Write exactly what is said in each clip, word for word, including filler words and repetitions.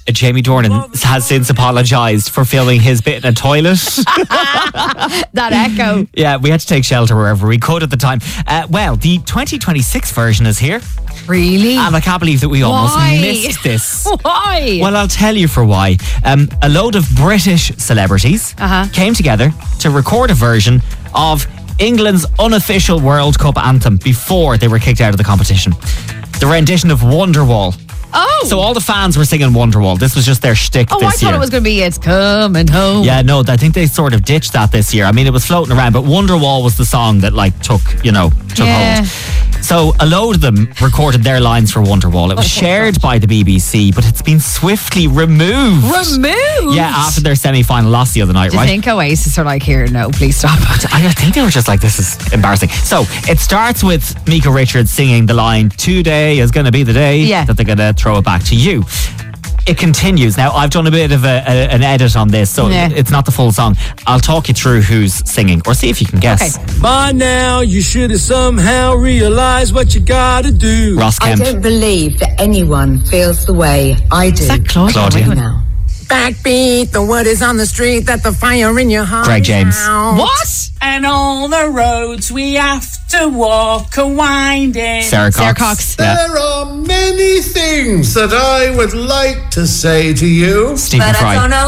Jamie Dornan has since apologised for filming his bit in a toilet. That echo. Yeah, we had to take shelter wherever we could at the time. Uh, well, the twenty twenty-six version is here. Really? And I can't believe that we almost Why? missed this. Why? Well, I'll tell you for why. Um, a load of British celebrities Uh-huh. came together to record a version of England's unofficial World Cup anthem before they were kicked out of the competition. The rendition of Wonderwall. Oh. So all the fans were singing Wonderwall. This was just their shtick Oh, this I thought year. it was going to be It's Coming Home. Yeah, no, I think they sort of ditched that this year. I mean, it was floating around, but Wonderwall was the song that, like, took, you know, took Yeah. hold. So a load of them recorded their lines for Wonderwall. It was shared by the B B C, but it's been swiftly removed. Removed? Yeah, after their semi-final loss the other night, Do you right? think Oasis are like, here, no, please stop. I think they were just like, this is embarrassing. So it starts with Mika Richards singing the line, today is going to be the day Yeah. that they're going to throw it back to you. It continues. Now, I've done a bit of a, a, an edit on this, so Yeah. it's not the full song. I'll talk you through who's singing, or see if you can guess. Okay. By now, you should have somehow realized what you gotta do. Ross I Kemp. don't believe that anyone feels the way I do. Is that Claudia? Claudia. now. Backbeat, the word is on the street that the fire in your heart. Greg James. What? And all the roads we have to walk are winding. Sarah Cox. Sarah Cox. Yeah. There are many things that I would like to say to you. Stephen But Fry. I don't know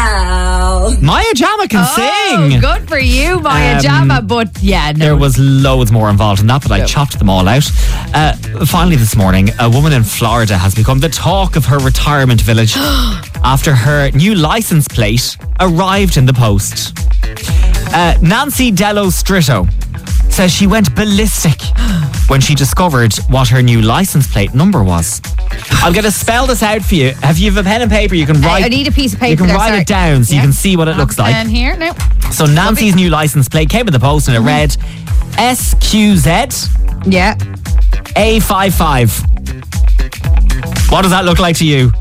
how. Maya Jama can Oh, sing. good for you, Maya Um, Jama. But yeah, no. There was loads more involved in that, but I Yep. chopped them all out. Uh, finally this morning, a woman in Florida has become the talk of her retirement village after her new license plate arrived in the post. Uh, Nancy Dello Stritto says she went ballistic when she discovered what her new license plate number was. I'm going to spell this out for you. Have you have a pen and paper? You can write. I need a piece of paper. You can there, write sorry. it down so Yeah. you can see what it looks like. And here, no. So Nancy's new license plate came in the post and it read S Q Z Yeah. A fifty-five. What does that look like to you?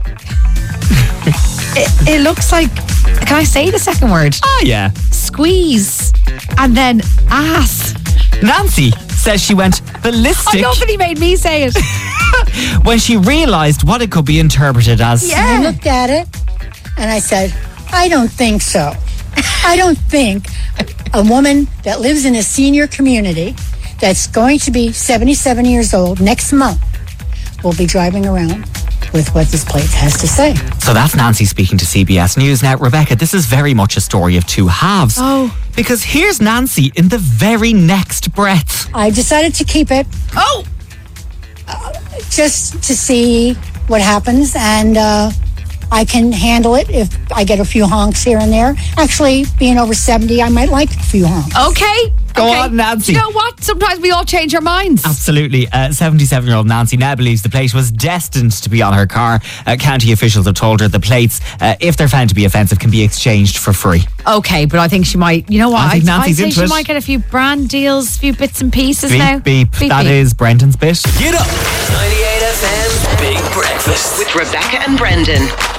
It, it looks like, can I say the second word? Ah, yeah. Squeeze. And then ass. Nancy says she went Oh, ballistic nobody made me say it. when she realised what it could be interpreted as. Yeah. I looked at it and I said, I don't think so. I don't think a woman that lives in a senior community that's going to be seventy-seven years old next month will be driving around with what this plate has to say. So that's Nancy speaking to C B S News. Now, Rebecca, this is very much a story of two halves. Oh. Because here's Nancy in the very next breath. I decided to keep it Oh. just to see what happens, and uh, I can handle it if I get a few honks here and there. Actually, being over seventy, I might like a few honks. Okay. Go okay. on, Nancy. You know what? Sometimes we all change our minds. Absolutely. Uh, seventy-seven-year-old Nancy now believes the plate was destined to be on her car. Uh, county officials have told her the plates, uh, if they're found to be offensive, can be exchanged for free. Okay, but I think she might, you know what? I think Nancy's I'd say into she it. might get a few brand deals, a few bits and pieces Beep, now. beep. That is Brendan's bit. Get up. ninety-eight F M Big Breakfast with Rebecca and Brendan.